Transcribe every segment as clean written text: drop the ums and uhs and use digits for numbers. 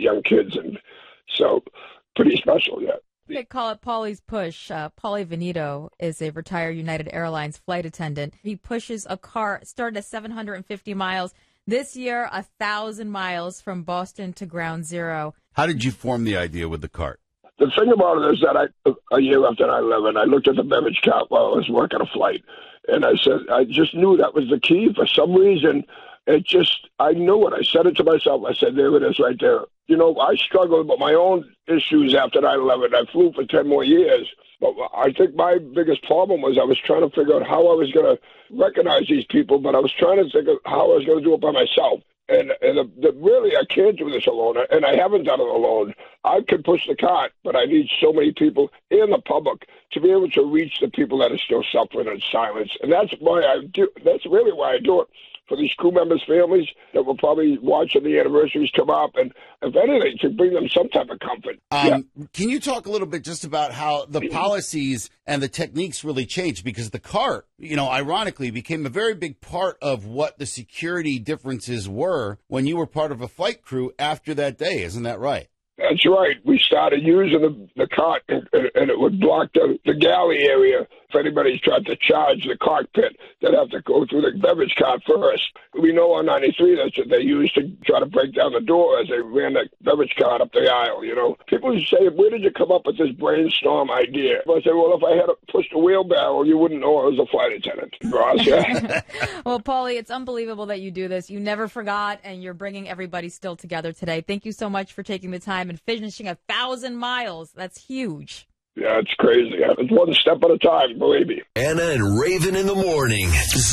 young kids, and so pretty special, yeah. They call it Paulie's push. Paulie Veneto is a retired United Airlines flight attendant. He pushes a car, started at 750 miles. This year, 1,000 miles from Boston to Ground Zero. How did you form the idea with the cart? The thing about it is that a year after 9/11, I looked at the beverage cart while I was working a flight, and I said, I just knew that was the key. For some reason, I knew it. I said it to myself. I said, there it is right there. You know, I struggled with my own issues after 9/11. I flew for 10 more years. But I think my biggest problem was I was trying to figure out how I was going to recognize these people, but I was trying to think of how I was going to do it by myself. And really, I can't do this alone, and I haven't done it alone. I could push the cart, but I need so many people in the public to be able to reach the people that are still suffering in silence. And that's why I do. That's really why I do it. For these crew members' families that will probably watching the anniversaries come up, and if anything, to bring them some type of comfort. Can you talk a little bit just about how the policies and the techniques really changed? Because the cart, you know, ironically, became a very big part of what the security differences were when you were part of a flight crew after that day. Isn't that right? That's right. We started using the cart, and it would block the galley area. If anybody's tried to charge the cockpit, they'd have to go through the beverage cart first. We know on 93 that's what they used to try to break down the door as they ran the beverage cart up the aisle, you know. People used to say, where did you come up with this brainstorm idea? I said, well, if I had pushed a wheelbarrow, you wouldn't know I was a flight attendant. Ross, yeah. Well, Paulie, it's unbelievable that you do this. You never forgot, and you're bringing everybody still together today. Thank you so much for taking the time and finishing 1,000 miles. That's huge. Yeah, it's crazy. It's one step at a time, believe me. Anna and Raven in the morning.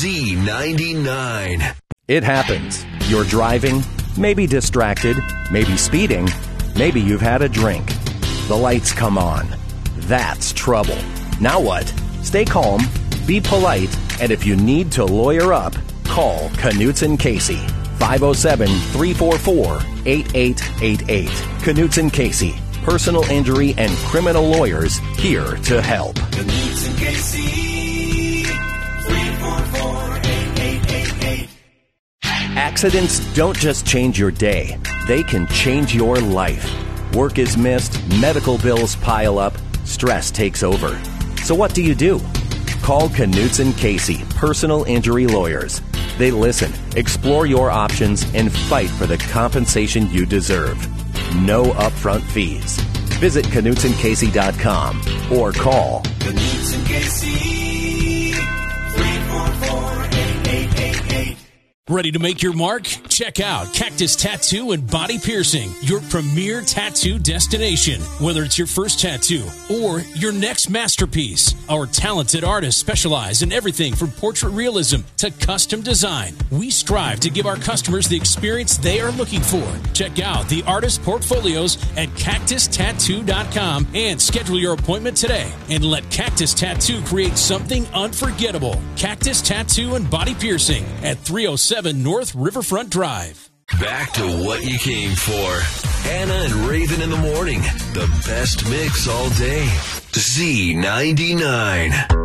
Z99. It happens. You're driving, maybe distracted, maybe speeding, maybe you've had a drink. The lights come on. That's trouble. Now what? Stay calm, be polite, and if you need to lawyer up, call Knutson Casey. 507-344-8888. Knutson Casey. Personal injury and criminal lawyers here to help. Knutson Casey. 344-8888. Accidents don't just change your day. They can change your life. Work is missed, medical bills pile up, stress takes over. So what do? Call Knutson Casey, personal injury lawyers. They listen, explore your options, and fight for the compensation you deserve. No upfront fees. Visit KnutsonCasey.com or call Knutson Casey. 344-8888. Ready to make your mark? Check out Cactus Tattoo and Body Piercing, your premier tattoo destination. Whether it's your first tattoo or your next masterpiece, our talented artists specialize in everything from portrait realism to custom design. We strive to give our customers the experience they are looking for. Check out the artist portfolios at CactusTattoo.com and schedule your appointment today. And let Cactus Tattoo create something unforgettable. Cactus Tattoo and Body Piercing at 307 North Riverfront Drive. Back to what you came for. Anna and Raven in the morning. The best mix all day. Z99.